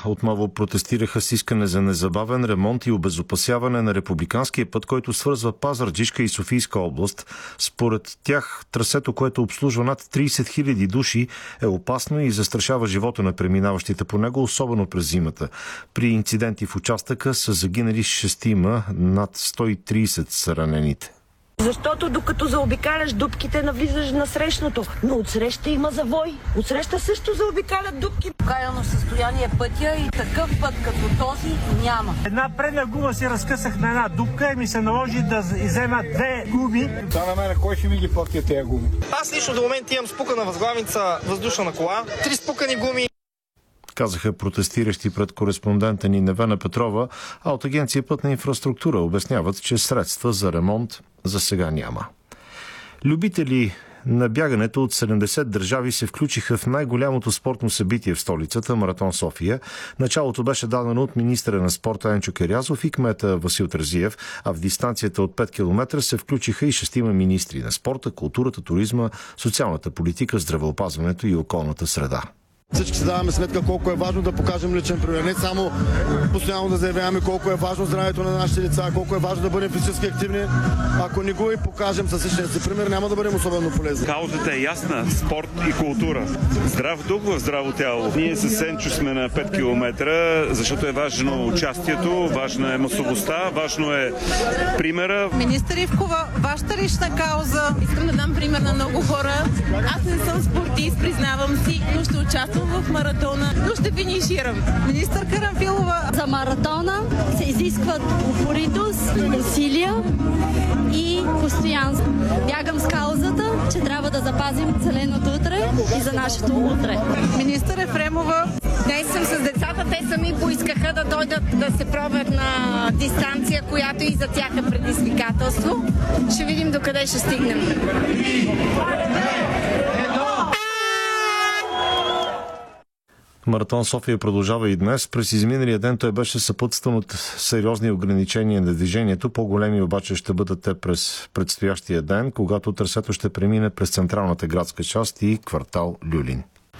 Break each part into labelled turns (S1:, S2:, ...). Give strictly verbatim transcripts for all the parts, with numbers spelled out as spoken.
S1: отново протестираха с искане за незабавен ремонт и обезопасяване на републиканския път, който свързва Пазарджишка и Софийска област. Според тях трасето, което обслужва над трийсет хиляди души, е опасно и застрашава живота на преминаващите по него, особено през зимата. При инциденти в участъка са загинали шестима, над сто и трийсет са ранените.
S2: Защото докато заобикаляш дупките, навлизаш на срещното. Но отсреща има завой. Отсреща също заобикалят дупки.
S3: Каяно състояние пътя и такъв път като този няма.
S4: Една предна гума си разкъсах на една дупка и ми се наложи да иззема две гуми.
S5: Да, на мен кой ще ми ги плати тези гуми?
S6: Аз лично до момента имам спукана възглавница въздушна кола, три спукани гуми.
S1: Казаха протестиращи пред кореспондента ни Невена Петрова, а от Агенция Пътна инфраструктура обясняват, че средства за ремонт за сега няма. Любители на бягането от седемдесет държави се включиха в най-голямото спортно събитие в столицата – Маратон София. Началото беше дадено от министъра на спорта Енчо Керязов и кмета Васил Терзиев, а в дистанцията от пет километра се включиха и шестима министри на спорта, културата, туризма, социалната политика, здравеопазването и околната среда.
S7: Всички си даваме сметка колко е важно да покажем личен пример. Не само постоянно да заявяваме колко е важно здравето на нашите деца, колко е важно да бъдем физически активни. Ако не го и покажем със личния си пример, няма да бъдем особено полезни.
S8: Каузата е ясна. Спорт и култура. Здрав дух в здраво тяло. Ние с Сенчо сме на пет километра, защото е важно участието, важна е масовостта, важно е примера.
S9: Министър Ивкова, вашата лична кауза. Искам да дам пример на много хора. Аз не съм спортист, признавам си, но ще участвам в маратона, но ще финиширам. Министър Карамфилова.
S10: За маратона се изискват упоритост, усилия и постоянство. Бягам с каузата, че трябва да запазим зеленото утре и за нашето утре.
S9: Министър Ефремова.
S11: Днес съм с децата, те сами поискаха да дойдат да се пробват на дистанция, която и за тях е предизвикателство. Ще видим докъде ще стигнем.
S1: Маратон София продължава и днес. През изминалия ден той беше съпътстван от сериозни ограничения на движението. По-големи обаче ще бъдат те през предстоящия ден, когато трасето ще премине през централната градска част и квартал Люлин.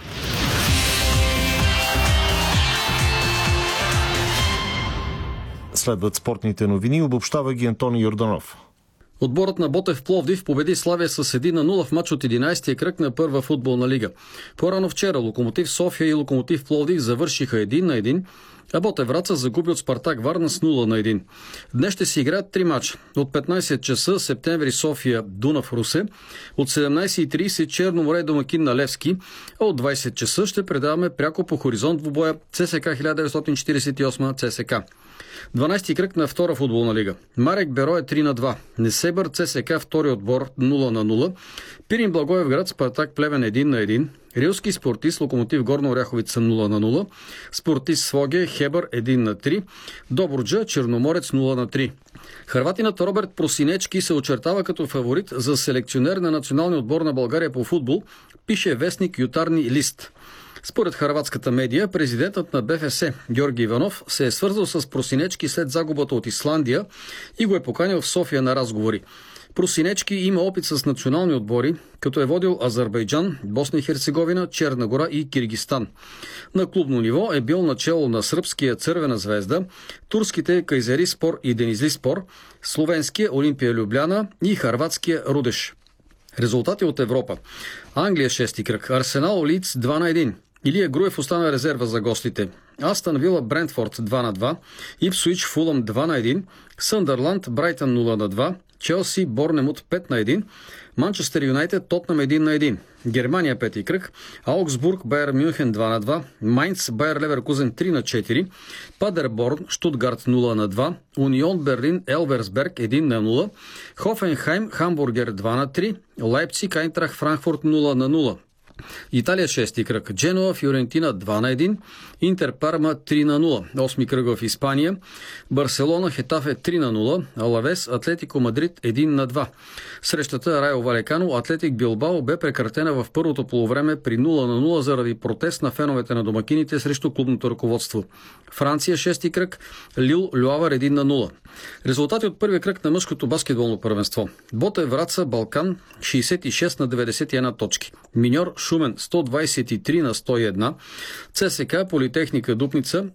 S1: Следват спортните новини. Обобщава ги Антони Йорданов.
S12: Отборът на Ботев Пловдив победи Славия с един на нула в мач от единайсетия кръг на първа футболна лига. По-рано вчера Локомотив София и Локомотив Пловдив завършиха един на един, а Ботев Враца загуби от Спартак Варна с нула на един. Днес ще си играят три мача. От петнайсет часа Септември София Дунав Русе, от седемнайсет и трийсет Черно море домакин на Левски, а от двайсет часа ще предаваме пряко по хоризонт двубоя ЦСКА хиляда деветстотин четирийсет и осма ЦСКА. дванайсети кръг на втора футболна лига. Марек Беро е три на два. Несебър ЦСКА втори отбор нула на нула. Пирин Благоевград Спартак Плевен един на един. Рилски Спортист Локомотив Горна Оряховица нула на нула. Спортист Своге Хебър един на три. Добруджа Черноморец нула на три. Хърватинът Роберт Просинечки се очертава като фаворит за селекционер на националния отбор на България по футбол, пише вестник Ютарни лист. Според хърватската медия, президентът на БФС Георги Иванов се е свързал с Просинечки след загубата от Исландия и го е поканил в София на разговори. Просинечки има опит с национални отбори, като е водил Азербайджан, Босна и Херцеговина, Черна гора и Киргизстан. На клубно ниво е бил начело на сръбския Цървена звезда, турските Кайзери-спор и Денизли-спор, словенския Олимпия Любляна и хърватския Рудеш. Резултати от Европа. Англия шести кръг. Арсенал Лидс два на един. Илия Груев остана резерва за гостите. Астън Вила Брентфорд два на два. Ипсуич Фулъм два на един. Съндърланд Брайтън нула на два. Челси Борнемут пет на един. Манчестър Юнайтед Тотнам един на един. Германия пети кръг. Аугсбург Байер Мюнхен два на два. Майнц Байер Леверкузен три на четири. Падерборн Штутгарт нула на два. Унион Берлин Елверсберг един на нула. Хофенхайм Хамбургер два на три. Лайпциг Айнтрах Франкфурт нула на нула. Италия шести кръг. Дженуа Фиорентина два на един. Интер Парма три на нула. осми кръг в Испания. Барселона Хетафе три на нула. Алавес Атлетико Мадрид един на два. Срещата Райо Валекано Атлетик Билбао бе прекратена в първото полувреме при нула на нула заради протест на феновете на домакините срещу клубното ръководство. Франция шести кръг. Лил Люавър един на нула. Резултати от първия кръг на мъжкото баскетболно първенство. Ботев Враца Балкан шейсет и шест на деветдесет и една точки. Миньор Шумен сто двайсет и три на сто и една. ЦСКА Политехника Дупница